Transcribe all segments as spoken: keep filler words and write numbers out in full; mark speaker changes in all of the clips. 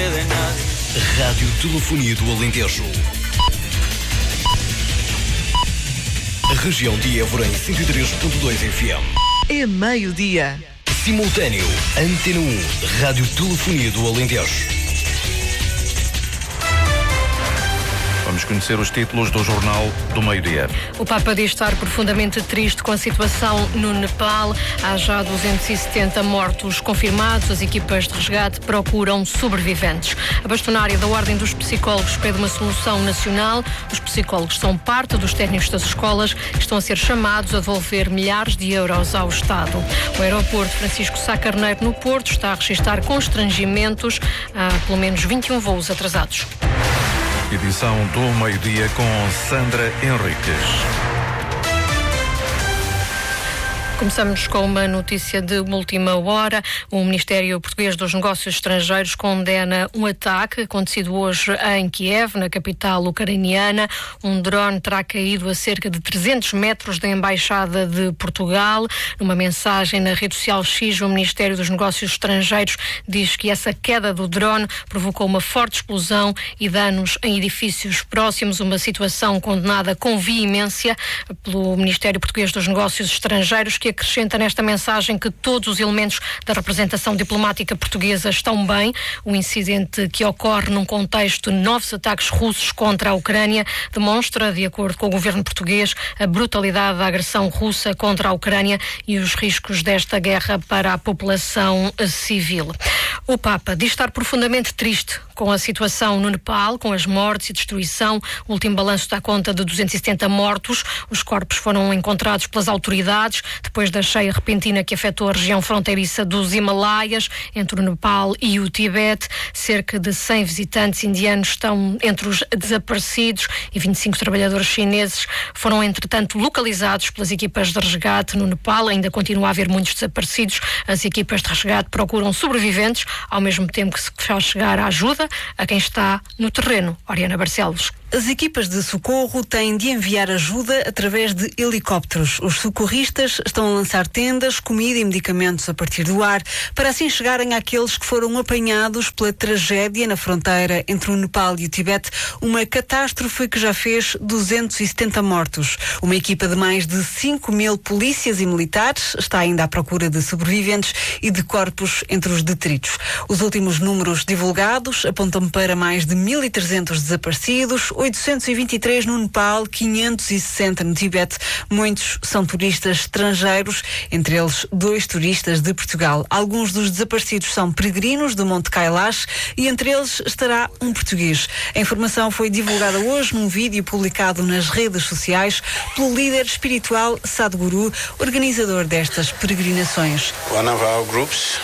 Speaker 1: de nadie.
Speaker 2: Rádio Telefonia do Alentejo. A região de Évora em cento e três ponto dois F M.
Speaker 3: É meio-dia.
Speaker 2: Simultâneo, Antena um, Rádio Telefonia do Alentejo.
Speaker 4: Vamos conhecer os títulos do Jornal do Meio-Dia.
Speaker 5: O Papa diz estar profundamente triste com a situação no Nepal. Há já duzentos e setenta mortos confirmados. As equipas de resgate procuram sobreviventes. A bastonária da Ordem dos Psicólogos pede uma solução nacional. Os psicólogos são parte dos técnicos das escolas que estão a ser chamados a devolver milhares de euros ao Estado. O aeroporto Francisco Sá Carneiro, no Porto, está a registrar constrangimentos. Há pelo menos vinte e um voos atrasados.
Speaker 4: Edição do Meio-Dia com Sandra Henriques.
Speaker 5: Começamos com uma notícia de última hora. O Ministério Português dos Negócios Estrangeiros condena um ataque acontecido hoje em Kiev, na capital ucraniana. Um drone terá caído a cerca de trezentos metros da Embaixada de Portugal. Numa mensagem na rede social X, o Ministério dos Negócios Estrangeiros diz que essa queda do drone provocou uma forte explosão e danos em edifícios próximos, uma situação condenada com veemência pelo Ministério Português dos Negócios Estrangeiros, que acrescenta nesta mensagem que todos os elementos da representação diplomática portuguesa estão bem. O incidente, que ocorre num contexto de novos ataques russos contra a Ucrânia, demonstra, de acordo com o governo português, a brutalidade da agressão russa contra a Ucrânia e os riscos desta guerra para a população civil. O Papa diz estar profundamente triste com a situação no Nepal, com as mortes e destruição. O último balanço dá conta de duzentos e setenta mortos. Os corpos foram encontrados pelas autoridades depois da cheia repentina que afetou a região fronteiriça dos Himalaias, entre o Nepal e o Tibete. Cerca de cem visitantes indianos estão entre os desaparecidos e vinte e cinco trabalhadores chineses foram, entretanto, localizados pelas equipas de resgate no Nepal. Ainda continua a haver muitos desaparecidos. As equipas de resgate procuram sobreviventes, ao mesmo tempo que se faz chegar a ajuda a quem está no terreno. Oriana Barcelos.
Speaker 6: As equipas de socorro têm de enviar ajuda através de helicópteros. Os socorristas estão a lançar tendas, comida e medicamentos a partir do ar, para assim chegarem àqueles que foram apanhados pela tragédia na fronteira entre o Nepal e o Tibete, uma catástrofe que já fez duzentos e setenta mortos. Uma equipa de mais de cinco mil polícias e militares está ainda à procura de sobreviventes e de corpos entre os detritos. Os últimos números divulgados apontam para mais de mil e trezentos desaparecidos, oitocentos e vinte e três no Nepal, quinhentos e sessenta no Tibete. Muitos são turistas estrangeiros, entre eles dois turistas de Portugal. Alguns dos desaparecidos são peregrinos do Monte Kailash e entre eles estará um português. A informação foi divulgada hoje num vídeo publicado nas redes sociais pelo líder espiritual Sadhguru, organizador destas peregrinações.
Speaker 7: One of our groups.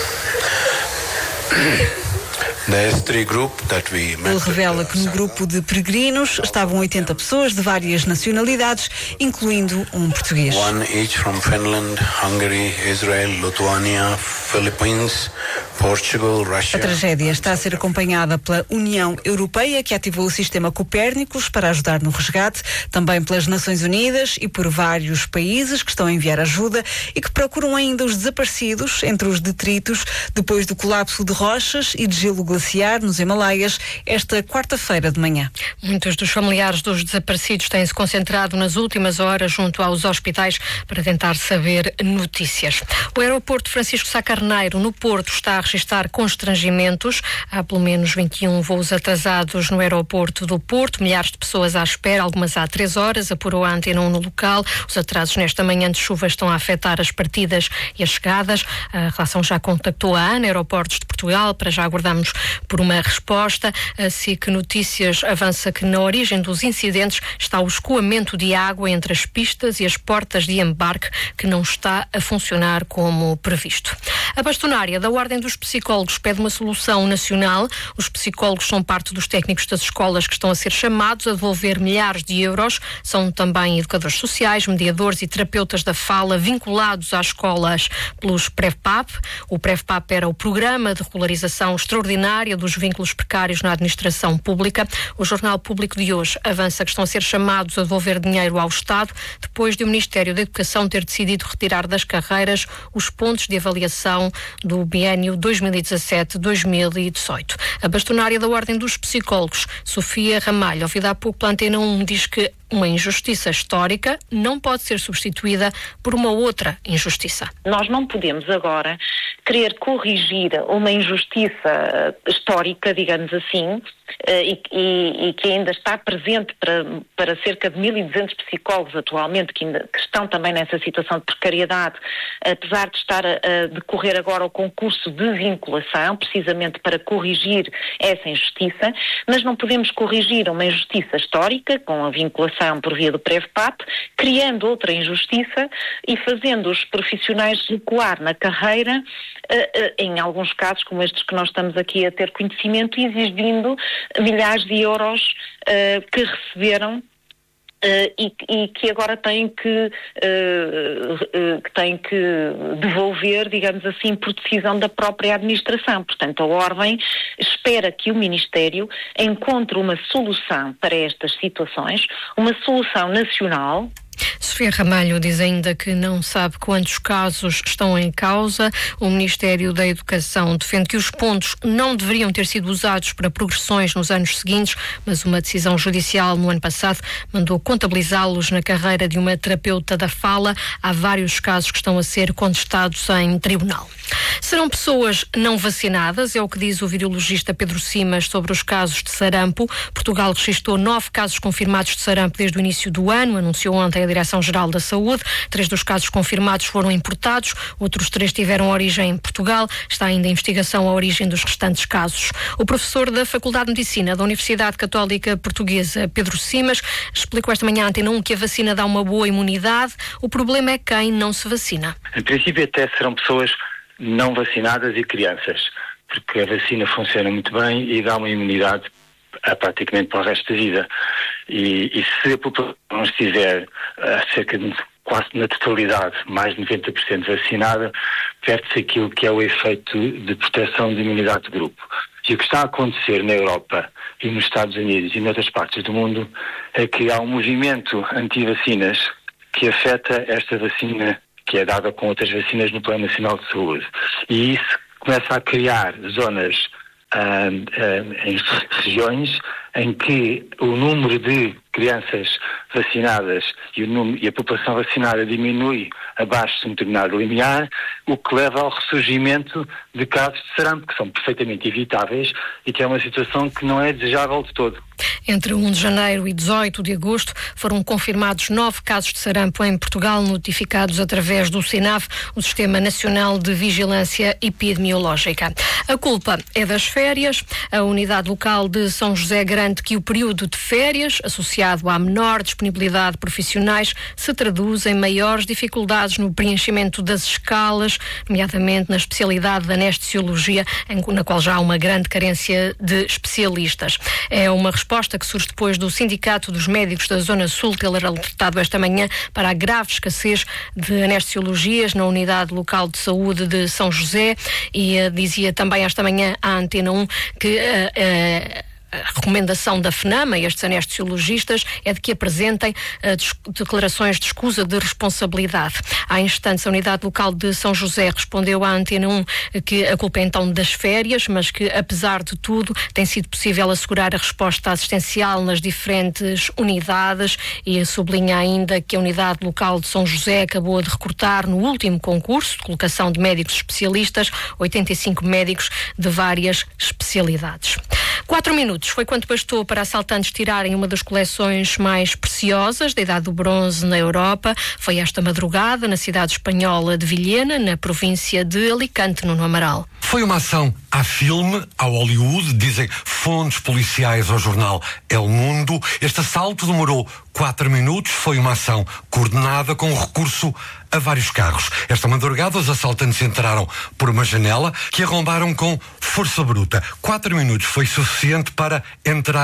Speaker 6: Ele revela que no grupo de peregrinos estavam oitenta pessoas de várias nacionalidades, incluindo um português.
Speaker 7: One each from Finland, Hungary, Israel, Lithuania, Philippines, Portugal, Russia.
Speaker 6: A tragédia está a ser acompanhada pela União Europeia, que ativou o sistema Copérnicos para ajudar no resgate, também pelas Nações Unidas e por vários países que estão a enviar ajuda e que procuram ainda os desaparecidos entre os detritos depois do colapso de rochas e de gelo glaciar nos Himalaias esta quarta-feira de manhã.
Speaker 5: Muitos dos familiares dos desaparecidos têm-se concentrado nas últimas horas junto aos hospitais para tentar saber notícias. O aeroporto Francisco Sá Carneiro, no Porto, está a registrar constrangimentos. Há pelo menos vinte e um voos atrasados no aeroporto do Porto, milhares de pessoas à espera, algumas há três horas, apurou a Antena um no local. Os atrasos nesta manhã de chuva estão a afetar as partidas e as chegadas. A relação já contactou a ANA, Aeroportos de Portugal, para já aguardarmos por uma resposta. A S I C Notícias avança que na origem dos incidentes está o escoamento de água entre as pistas e as portas de embarque, que não está a funcionar como previsto. A bastonária da Ordem dos Psicólogos pede uma solução nacional. Os psicólogos são parte dos técnicos das escolas que estão a ser chamados a devolver milhares de euros. São também educadores sociais, mediadores e terapeutas da fala vinculados às escolas pelos PREVPAP. O PREVPAP era o Programa de Regularização Extraordinária dos Vínculos Precários na Administração Pública. O Jornal Público de hoje avança que estão a ser chamados a devolver dinheiro ao Estado depois de o Ministério da Educação ter decidido retirar das carreiras os pontos de avaliação do biénio dois mil e dezassete a dois mil e dezoito. A bastonária da Ordem dos Psicólogos, Sofia Ramalho, ouvida há pouco pela Antena um, diz que uma injustiça histórica não pode ser substituída por uma outra injustiça.
Speaker 1: Nós não podemos agora querer corrigir uma injustiça histórica, digamos assim, e, e, e que ainda está presente para, para cerca de mil e duzentos psicólogos atualmente, que, ainda, que estão também nessa situação de precariedade, apesar de estar a, a decorrer agora o concurso de vinculação, precisamente para corrigir essa injustiça, mas não podemos corrigir uma injustiça histórica com a vinculação por via do PREVPAP, criando outra injustiça e fazendo os profissionais recuar na carreira, em alguns casos como estes que nós estamos aqui a ter conhecimento, e exigindo milhares de euros que receberam Uh, e, e que agora têm que, uh, uh, que têm que devolver, digamos assim, por decisão da própria administração. Portanto, a Ordem espera que o Ministério encontre uma solução para estas situações, uma solução nacional.
Speaker 5: Sofia Ramalho diz ainda que não sabe quantos casos estão em causa. O Ministério da Educação defende que os pontos não deveriam ter sido usados para progressões nos anos seguintes, mas uma decisão judicial no ano passado mandou contabilizá-los na carreira de uma terapeuta da fala. Há vários casos que estão a ser contestados em tribunal. Serão pessoas não vacinadas, é o que diz o virologista Pedro Simas sobre os casos de sarampo. Portugal registrou nove casos confirmados de sarampo desde o início do ano, anunciou ontem a Direção-Geral da Saúde. Três dos casos confirmados foram importados, outros três tiveram origem em Portugal. Está ainda em investigação a origem dos restantes casos. O professor da Faculdade de Medicina da Universidade Católica Portuguesa, Pedro Simas, explicou esta manhã à Antena um que a vacina dá uma boa imunidade. O problema é quem não se vacina.
Speaker 8: Em princípio até serão pessoas não vacinadas e crianças, porque a vacina funciona muito bem e dá uma imunidade a, praticamente para o resto da vida. E, e se a população não estiver a cerca de quase na totalidade, mais de noventa por cento vacinada, perde-se aquilo que é o efeito de proteção de imunidade de grupo. E o que está a acontecer na Europa e nos Estados Unidos e em outras partes do mundo é que há um movimento anti-vacinas que afeta esta vacina que é dada com outras vacinas no Plano Nacional de Saúde. E isso começa a criar zonas, ah, ah, em regiões em que o número de crianças vacinadas e, o número, e a população vacinada diminui abaixo de um determinado limiar, o que leva ao ressurgimento de casos de sarampo, que são perfeitamente evitáveis e que é uma situação que não é desejável de todo.
Speaker 5: Entre um de janeiro e dezoito de agosto foram confirmados nove casos de sarampo em Portugal, notificados através do SINAV, o Sistema Nacional de Vigilância Epidemiológica. A culpa é das férias. A Unidade Local de São José garante que o período de férias, associado à menor disponibilidade de profissionais, se traduz em maiores dificuldades no preenchimento das escalas, nomeadamente na especialidade da anestesiologia, na qual já há uma grande carência de especialistas. É uma resposta que surge depois do Sindicato dos Médicos da Zona Sul ter alertado esta manhã para a grave escassez de anestesiologias na Unidade Local de Saúde de São José, e uh, dizia também esta manhã à Antena um que uh, uh, a recomendação da FNAM a estes anestesiologistas é de que apresentem uh, declarações de escusa de responsabilidade. Há instantes, a Unidade Local de São José respondeu à Antena um que a culpa é então das férias, mas que, apesar de tudo, tem sido possível assegurar a resposta assistencial nas diferentes unidades, e sublinha ainda que a Unidade Local de São José acabou de recrutar no último concurso de colocação de médicos especialistas oitenta e cinco médicos de várias especialidades. Quatro minutos foi quanto bastou para assaltantes tirarem uma das coleções mais preciosas da Idade do Bronze na Europa. Foi esta madrugada na cidade espanhola de Villena, na província de Alicante, no Amaral.
Speaker 9: Foi uma ação a filme, ao Hollywood, dizem fontes policiais ao jornal El Mundo. Este assalto demorou quatro minutos, foi uma ação coordenada com recurso a vários carros. Esta madrugada os assaltantes entraram por uma janela que arrombaram com força bruta. Quatro minutos foi suficiente para entrar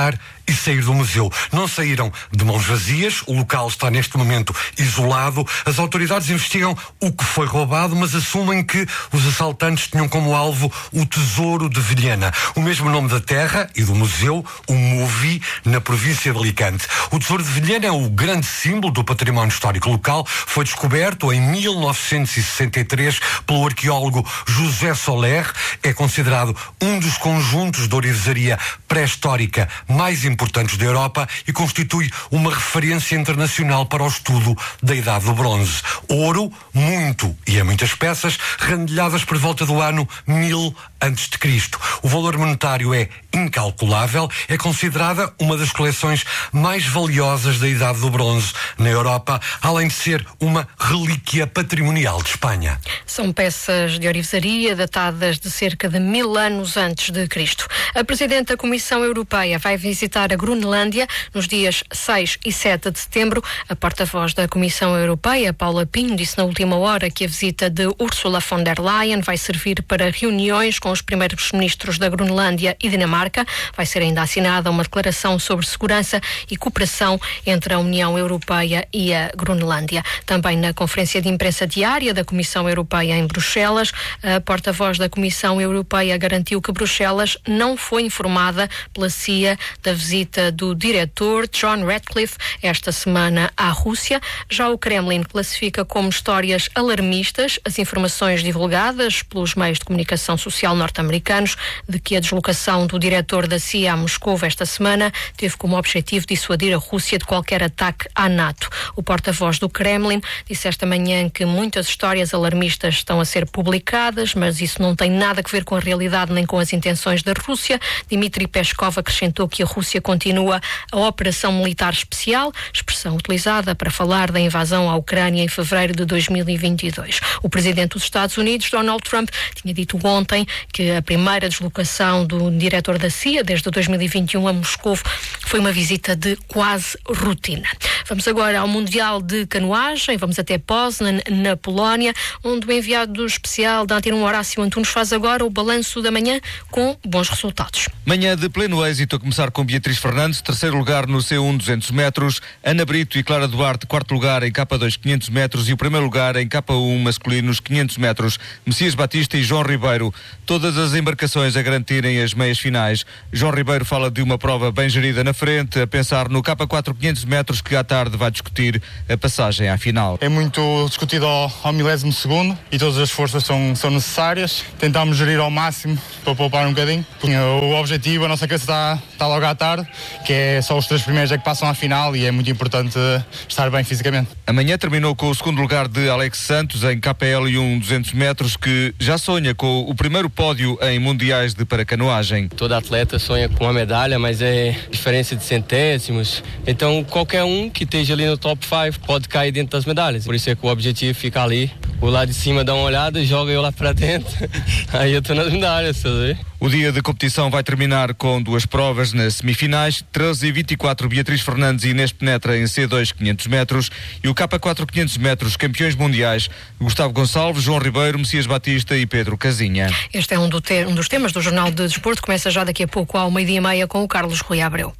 Speaker 9: e sair do museu. Não saíram de mãos vazias, o local está neste momento isolado. As autoridades investigam o que foi roubado, mas assumem que os assaltantes tinham como alvo o Tesouro de Vilhena, o mesmo nome da terra e do museu, o Movi, na província de Alicante. O Tesouro de Vilhena é o grande símbolo do património histórico local. Foi descoberto em mil novecentos e sessenta e três pelo arqueólogo José Soler. É considerado um dos conjuntos de ourivesaria pré-histórica mais importantes da Europa e constitui uma referência internacional para o estudo da Idade do Bronze. Ouro, muito e em muitas peças, rendilhadas por volta do ano mil antes de Cristo. O valor monetário é incalculável, é considerada uma das coleções mais valiosas da Idade do Bronze na Europa, além de ser uma relíquia patrimonial de Espanha.
Speaker 5: São peças de ourivesaria datadas de cerca de mil anos antes de Cristo. A Presidente da Comissão Europeia vai visitar a Groenlândia nos dias seis e sete de setembro. A porta-voz da Comissão Europeia, Paula Pinho, disse na última hora que a visita de Ursula von der Leyen vai servir para reuniões com os primeiros ministros da Groenlândia e Dinamarca. Vai ser ainda assinada uma declaração sobre segurança e cooperação entre a União Europeia e a Groenlândia. Também na conferência de imprensa diária da Comissão Europeia em Bruxelas, a porta-voz da Comissão Europeia garantiu que Bruxelas não foi informada pela C I A da visita do diretor John Ratcliffe esta semana à Rússia. Já o Kremlin classifica como histórias alarmistas as informações divulgadas pelos meios de comunicação social norte-americanos de que a deslocação do diretor da C I A a Moscou esta semana teve como objetivo dissuadir a Rússia de qualquer ataque à NATO. O porta-voz do Kremlin disse esta manhã que muitas histórias alarmistas estão a ser publicadas, mas isso não tem nada a ver com a realidade nem com as intenções da Rússia. Dmitry Peskov acrescentou que a Rússia continua a operação militar especial, expressão utilizada para falar da invasão à Ucrânia em fevereiro de dois mil e vinte e dois. O presidente dos Estados Unidos, Donald Trump, tinha dito ontem que a primeira deslocação do diretor da C I A desde dois mil e vinte e um a Moscou foi uma visita de quase rotina. Vamos agora ao Mundial de Canoagem, vamos até Poznan, na Polónia, onde o enviado especial da Antena um, Horácio Antunes, faz agora o balanço da manhã com bons resultados.
Speaker 4: Manhã de pleno êxito, a começar com Beatriz Fernandes, terceiro lugar no C um duzentos metros, Ana Brito e Clara Duarte, quarto lugar em K dois quinhentos metros e o primeiro lugar em K um masculinos quinhentos metros, Messias Batista e João Ribeiro. Todas as embarcações a garantirem as meias finais. João Ribeiro fala de uma prova bem gerida na frente, a pensar no K quatro quinhentos metros que à tarde vai discutir a passagem à final.
Speaker 10: É muito discutido ao, ao milésimo segundo e todas as forças são, são necessárias. Tentamos gerir ao máximo para poupar um bocadinho. O objetivo, a nossa cabeça está, está logo à tarde, que é só os três primeiros é que passam à final e é muito importante estar bem fisicamente.
Speaker 4: Amanhã terminou com o segundo lugar de Alex Santos em K L um duzentos metros, que já sonha com o primeiro pódio em mundiais de paracanoagem.
Speaker 11: Todo atleta sonha com uma medalha, mas é diferença de centésimos. Então qualquer um que esteja ali no top cinco pode cair dentro das medalhas. Por isso é que o objetivo fica ali. O lá de cima dá uma olhada, joga eu lá para dentro. Aí eu tô nas medalhas, sabe?
Speaker 4: O dia de competição vai terminar com duas provas nas semifinais. treze e vinte e quatro, Beatriz Fernandes e Inês Penetra em C dois quinhentos metros e o K quatro quinhentos metros, campeões mundiais, Gustavo Gonçalves, João Ribeiro, Messias Batista e Pedro Casinha.
Speaker 5: Este é um, do te- um dos temas do Jornal de Desporto. Começa já daqui a pouco ao meio-dia e meia com o Carlos Rui Abreu.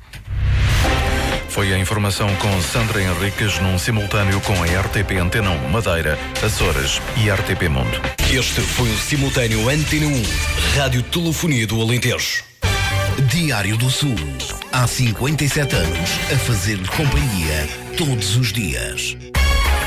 Speaker 4: Foi a informação com Sandra Henriques num simultâneo com a R T P Antena um Madeira, Açores e R T P Mundo.
Speaker 2: Este foi o simultâneo Antena um, Rádio Telefonia do Alentejo. Diário do Sul. Há cinquenta e sete anos a fazer-lhe companhia todos os dias.